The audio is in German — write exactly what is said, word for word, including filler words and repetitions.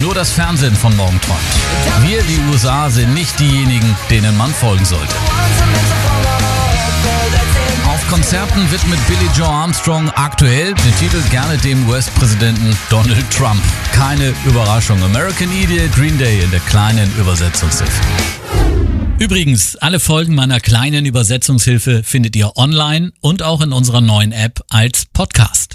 nur das Fernsehen von morgen träumt. Wir, die U S A, sind nicht diejenigen, denen man folgen sollte. Auf Konzerten widmet Billie Joe Armstrong aktuell den Titel gerne dem U S-Präsidenten Donald Trump. Keine Überraschung. American Idiot, Green Day in der kleinen Übersetzungshilfe. Übrigens, alle Folgen meiner kleinen Übersetzungshilfe findet ihr online und auch in unserer neuen App als Podcast.